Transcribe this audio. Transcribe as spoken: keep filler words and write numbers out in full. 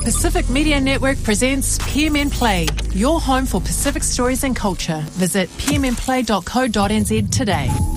Pacific Media Network presents P M N Play, your home for Pacific stories and culture. Visit p m n play dot co dot n z today.